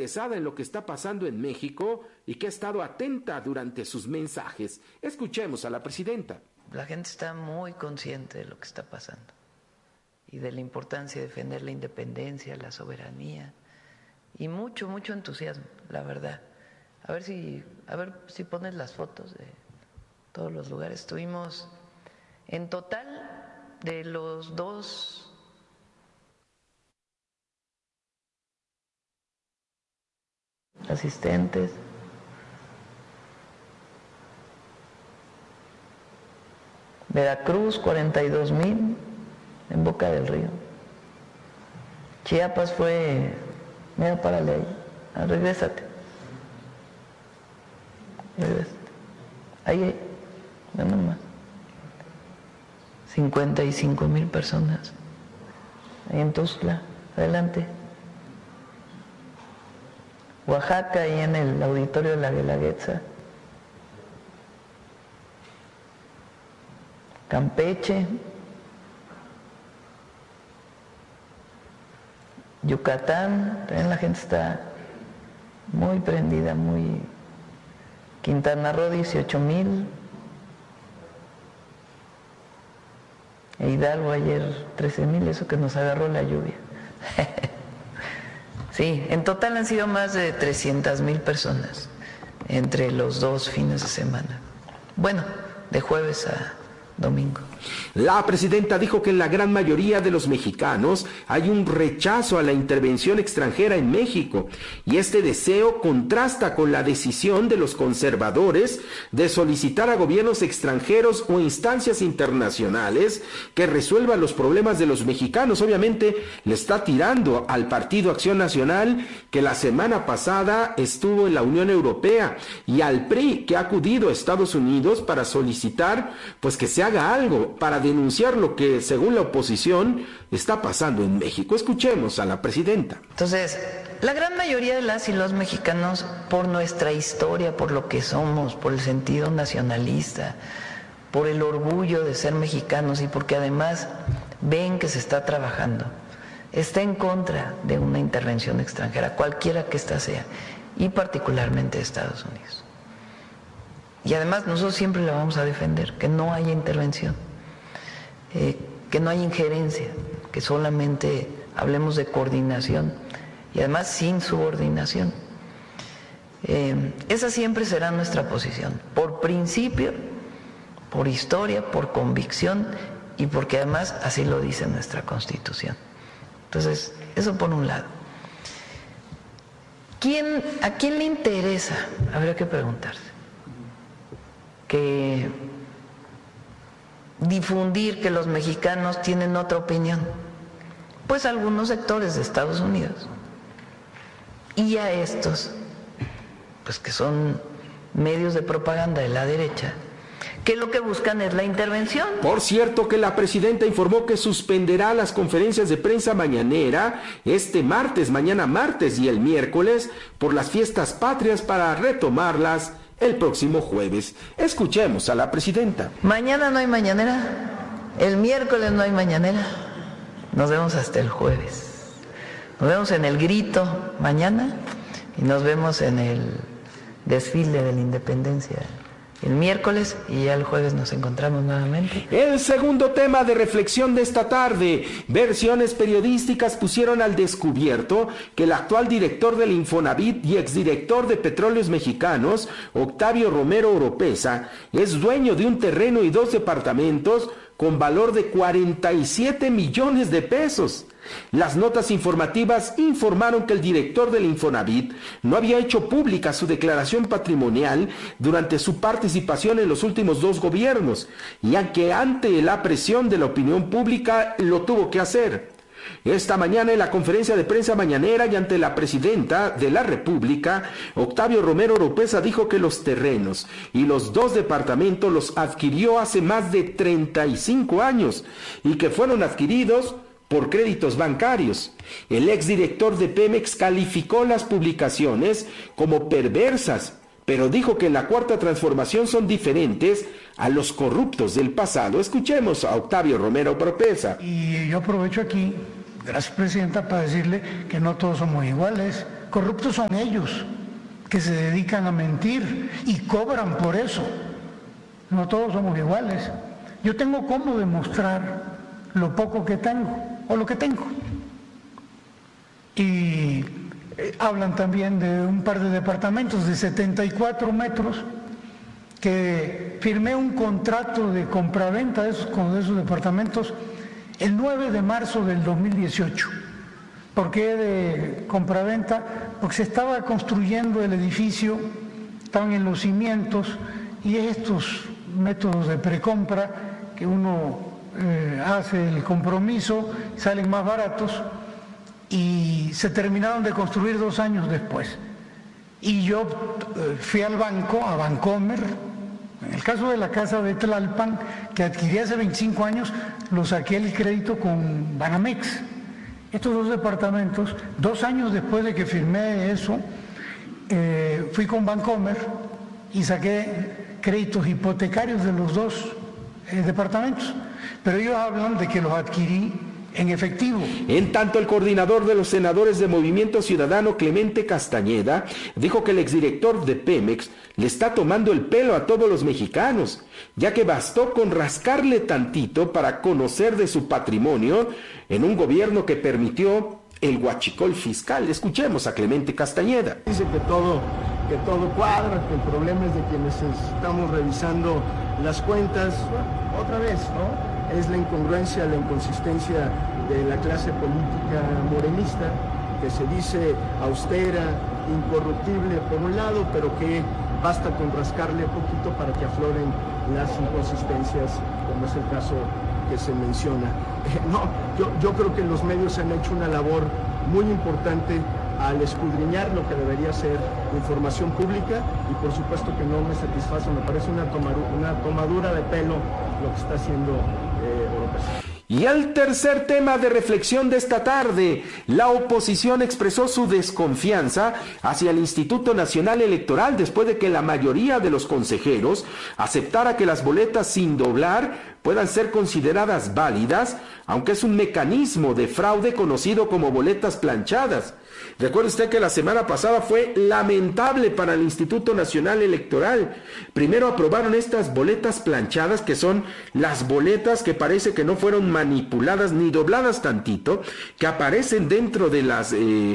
interesada en lo que está pasando en México y que ha estado atenta durante sus mensajes. Escuchemos a la presidenta. La gente está muy consciente de lo que está pasando y de la importancia de defender la independencia, la soberanía y mucho, mucho entusiasmo, la verdad. A ver si pones las fotos de todos los lugares. Estuvimos en total de los 2 asistentes, Veracruz 42,000 en Boca del Río, Chiapas fue, mira, párale ahí, regrésate, ahí, no nomás, 55,000 personas, ahí en Tuxtla, adelante. Oaxaca, ahí en el auditorio de la Guelaguetza. Campeche. Yucatán, también la gente está muy prendida, muy... Quintana Roo, 18,000. E Hidalgo ayer 13,000, eso que nos agarró la lluvia. Sí, en total han sido más de 300,000 personas entre los 2 fines de semana. Bueno, de jueves a domingo. La presidenta dijo que en la gran mayoría de los mexicanos hay un rechazo a la intervención extranjera en México y este deseo contrasta con la decisión de los conservadores de solicitar a gobiernos extranjeros o instancias internacionales que resuelvan los problemas de los mexicanos. Obviamente le está tirando al Partido Acción Nacional, que la semana pasada estuvo en la Unión Europea, y al PRI, que ha acudido a Estados Unidos para solicitar pues que se haga algo para denunciar lo que, según la oposición, está pasando en México. Escuchemos a la presidenta. Entonces, la gran mayoría de las y los mexicanos, por nuestra historia, por lo que somos, por el sentido nacionalista, por el orgullo de ser mexicanos y porque además ven que se está trabajando, está en contra de una intervención extranjera, cualquiera que ésta sea, y particularmente de Estados Unidos. Y además nosotros siempre la vamos a defender, que no haya intervención, que no haya injerencia, que solamente hablemos de coordinación y además sin subordinación. Esa siempre será nuestra posición, por principio, por historia, por convicción y porque además así lo dice nuestra Constitución. Entonces, eso por un lado. ¿A quién le interesa? Habría que preguntarse. Que difundir que los mexicanos tienen otra opinión, pues algunos sectores de Estados Unidos y a estos, pues que son medios de propaganda de la derecha, que lo que buscan es la intervención. Por cierto, que la presidenta informó que suspenderá las conferencias de prensa mañanera este martes, mañana martes y el miércoles por las fiestas patrias para retomarlas el próximo jueves. Escuchemos a la presidenta. Mañana no hay mañanera, el miércoles no hay mañanera, nos vemos hasta el jueves. Nos vemos en el grito mañana y nos vemos en el desfile de la independencia el miércoles y ya el jueves nos encontramos nuevamente. El segundo tema de reflexión de esta tarde: versiones periodísticas pusieron al descubierto que el actual director del Infonavit y exdirector de Petróleos Mexicanos, Octavio Romero Oropeza, es dueño de un terreno y 2 departamentos con valor de 47 millones de pesos. Las notas informativas informaron que el director del Infonavit no había hecho pública su declaración patrimonial durante su participación en los últimos 2 gobiernos, y que ante la presión de la opinión pública lo tuvo que hacer. Esta mañana, en la conferencia de prensa mañanera y ante la presidenta de la República, Octavio Romero Oropeza dijo que los terrenos y los 2 departamentos los adquirió hace más de 35 años y que fueron adquiridos por créditos bancarios. El exdirector de Pemex calificó las publicaciones como perversas, pero dijo que en la Cuarta Transformación son diferentes a los corruptos del pasado. Escuchemos a Octavio Romero Oropeza. Y yo aprovecho aquí, gracias presidenta, para decirle que no todos somos iguales. corruptos son ellos, que se dedican a mentir y cobran por eso. No todos somos iguales. Yo tengo cómo demostrar lo poco que tengo o lo que tengo. Y hablan también de un par de departamentos de 74 metros que firmé un contrato de compraventa de esos departamentos el 9 de marzo del 2018. ¿Por qué de compraventa? Porque se estaba construyendo el edificio, estaban en los cimientos y estos métodos de precompra que uno hace el compromiso, salen más baratos y se terminaron de construir 2 años después. Y yo fui al banco, a Bancomer, en el caso de la casa de Tlalpan, que adquirí hace 25 años, lo saqué el crédito con Banamex. Estos 2 departamentos, 2 años después de que firmé eso, fui con Bancomer y saqué créditos hipotecarios de los 2 departamentos. Pero ellos hablan de que los adquirí en efectivo. En tanto, el coordinador de los senadores de Movimiento Ciudadano, Clemente Castañeda, dijo que el exdirector de Pemex le está tomando el pelo a todos los mexicanos, ya que bastó con rascarle tantito para conocer de su patrimonio en un gobierno que permitió el huachicol fiscal. Escuchemos a Clemente Castañeda. Dice que todo cuadra, que el problema es de quienes estamos revisando las cuentas. Otra vez, ¿no? Es la incongruencia, la inconsistencia de la clase política morenista, que se dice austera, incorruptible por un lado, pero que basta con rascarle poquito para que afloren las inconsistencias, como es el caso que se menciona. Yo creo que los medios han hecho una labor muy importante al escudriñar lo que debería ser información pública y por supuesto que no me satisface, me parece una tomadura de pelo lo que está haciendo Oropesa. Y el tercer tema de reflexión de esta tarde, la oposición expresó su desconfianza hacia el Instituto Nacional Electoral después de que la mayoría de los consejeros aceptara que las boletas sin doblar puedan ser consideradas válidas, aunque es un mecanismo de fraude conocido como boletas planchadas. Recuerde usted que la semana pasada fue lamentable para el Instituto Nacional Electoral. Primero aprobaron estas boletas planchadas, que son las boletas que parece que no fueron manipuladas ni dobladas tantito, que aparecen dentro de las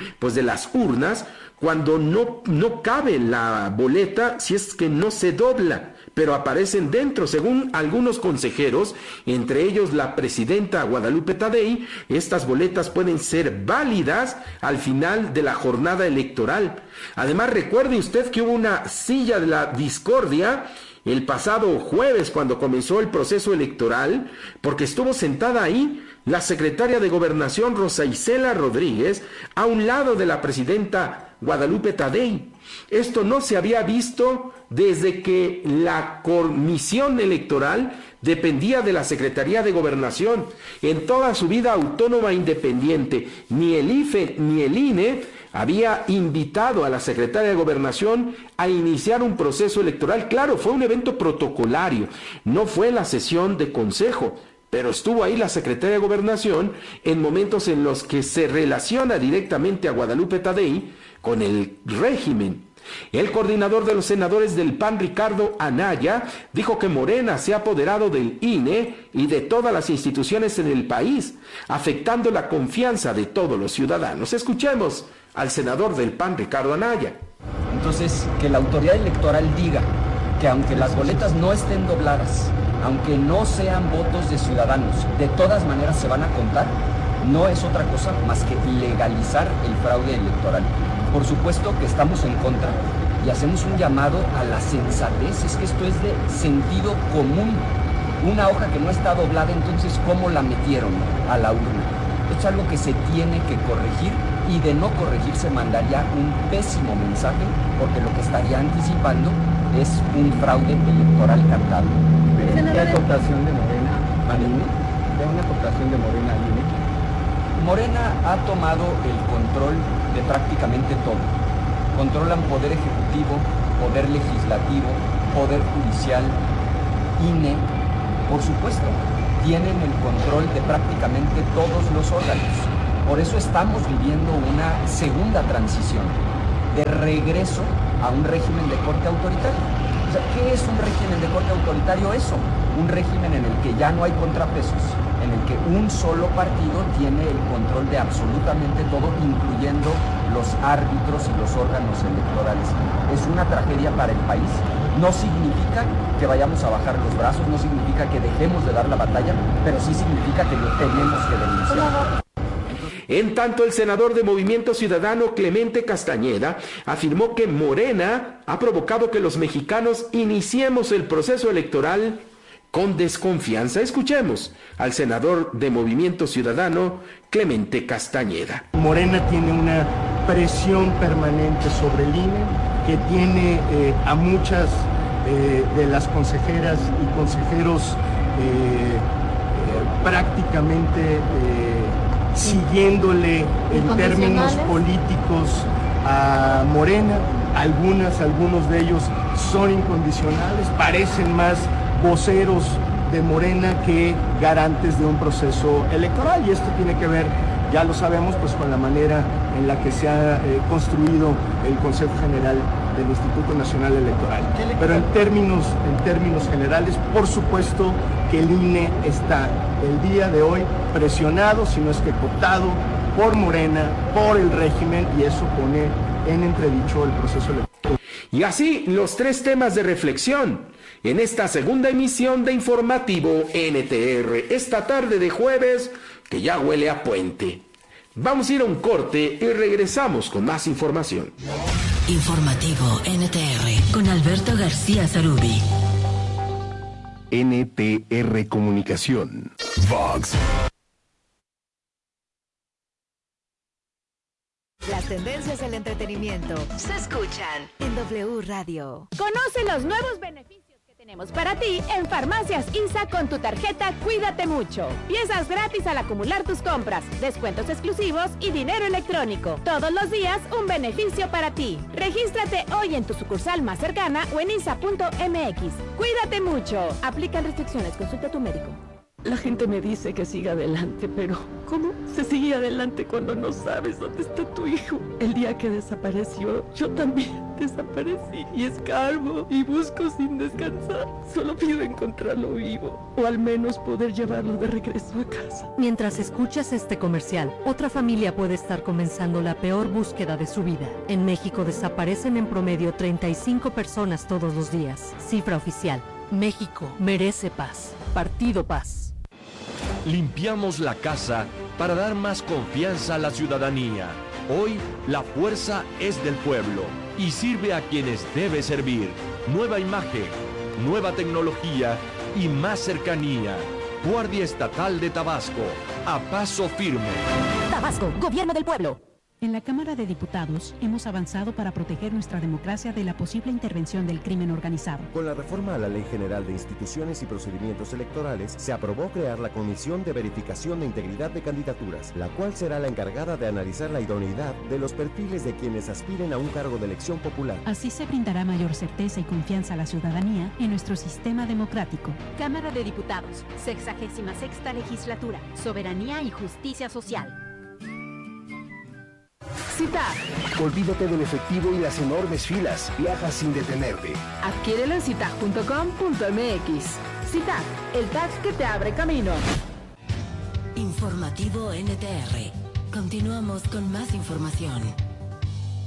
urnas cuando no cabe la boleta si es que no se dobla, pero aparecen dentro. Según algunos consejeros, entre ellos la presidenta Guadalupe Tadei, estas boletas pueden ser válidas al final de la jornada electoral. Además, recuerde usted que hubo una silla de la discordia el pasado jueves cuando comenzó el proceso electoral, porque estuvo sentada ahí la secretaria de Gobernación Rosa Isela Rodríguez a un lado de la presidenta Guadalupe Tadei. Esto no se había visto desde que la comisión electoral dependía de la Secretaría de Gobernación. En toda su vida autónoma e independiente, ni el IFE ni el INE había invitado a la Secretaría de Gobernación a iniciar un proceso electoral. Claro, fue un evento protocolario, no fue la sesión de consejo, pero estuvo ahí la Secretaría de Gobernación en momentos en los que se relaciona directamente a Guadalupe Tadei con el régimen. El coordinador de los senadores del PAN, Ricardo Anaya, dijo que Morena se ha apoderado del INE y de todas las instituciones en el país, afectando la confianza de todos los ciudadanos. Escuchemos al senador del PAN, Ricardo Anaya. Entonces, que la autoridad electoral diga que aunque las boletas no estén dobladas, aunque no sean votos de ciudadanos, de todas maneras se van a contar, no es otra cosa más que legalizar el fraude electoral. Por supuesto que estamos en contra y hacemos un llamado a la sensatez. Es que esto es de sentido común. Una hoja que no está doblada, entonces ¿cómo la metieron a la urna? Esto es algo que se tiene que corregir y de no corregirse mandaría un pésimo mensaje, porque lo que estaría anticipando es un fraude electoral cantado. ¿Qué aportación de Morena al INE? ¿Qué una aportación de Morena al INE? Morena ha tomado el control de prácticamente todo. Controlan poder ejecutivo, poder legislativo, poder judicial, INE, por supuesto, tienen el control de prácticamente todos los órganos. Por eso estamos viviendo una segunda transición de regreso a un régimen de corte autoritario. O sea, ¿qué es un régimen de corte autoritario? Eso, un régimen en el que ya no hay contrapesos, en el que un solo partido tiene el control de absolutamente todo, incluyendo los árbitros y los órganos electorales. Es una tragedia para el país. No significa que vayamos a bajar los brazos, no significa que dejemos de dar la batalla, pero sí significa que lo tenemos que denunciar. En tanto, el senador de Movimiento Ciudadano, Clemente Castañeda, afirmó que Morena ha provocado que los mexicanos iniciemos el proceso electoral con desconfianza. Escuchemos al senador de Movimiento Ciudadano, Clemente Castañeda. Morena tiene una presión permanente sobre el INE, que tiene a muchas de las consejeras y consejeros prácticamente siguiéndole en términos políticos a Morena. Algunos de ellos son incondicionales, parecen más voceros de Morena que garantes de un proceso electoral, y esto tiene que ver, ya lo sabemos, pues con la manera en la que se ha construido el Consejo General del Instituto Nacional Electoral. Pero en términos generales, por supuesto que el INE está el día de hoy presionado, si no es que cooptado, por Morena, por el régimen, y eso pone en entredicho el proceso electoral. Y así los tres temas de reflexión en esta segunda emisión de Informativo NTR, esta tarde de jueves que ya huele a puente. Vamos a ir a un corte y regresamos con más información. Informativo NTR con Alberto García Zarubi. NTR Comunicación. Vox. Las tendencias del entretenimiento se escuchan en W Radio. Conoce los nuevos beneficios que tenemos para ti en Farmacias ISA con tu tarjeta Cuídate Mucho. Piezas gratis al acumular tus compras, descuentos exclusivos y dinero electrónico. Todos los días un beneficio para ti. Regístrate hoy en tu sucursal más cercana o en isa.mx. Cuídate mucho. Aplican restricciones. Consulta a tu médico. La gente me dice que siga adelante, pero ¿cómo se sigue adelante cuando no sabes dónde está tu hijo? El día que desapareció, yo también desaparecí y escarbo y busco sin descansar. Solo pido encontrarlo vivo o al menos poder llevarlo de regreso a casa. Mientras escuchas este comercial, otra familia puede estar comenzando la peor búsqueda de su vida. En México desaparecen en promedio 35 personas todos los días. Cifra oficial. México merece paz. Partido Paz. Limpiamos la casa para dar más confianza a la ciudadanía. Hoy, la fuerza es del pueblo y sirve a quienes debe servir. Nueva imagen, nueva tecnología y más cercanía. Guardia Estatal de Tabasco, a paso firme. Tabasco, Gobierno del Pueblo. En la Cámara de Diputados hemos avanzado para proteger nuestra democracia de la posible intervención del crimen organizado. Con la reforma a la Ley General de Instituciones y Procedimientos Electorales, se aprobó crear la Comisión de Verificación de Integridad de Candidaturas, la cual será la encargada de analizar la idoneidad de los perfiles de quienes aspiren a un cargo de elección popular. Así se brindará mayor certeza y confianza a la ciudadanía en nuestro sistema democrático. Cámara de Diputados, 66ª Legislatura, Soberanía y Justicia Social. CITAG. Olvídate del efectivo y las enormes filas. Viaja sin detenerte. Adquiérelo en citag.com.mx. CITAG, el tag que te abre camino. Informativo NTR. Continuamos con más información.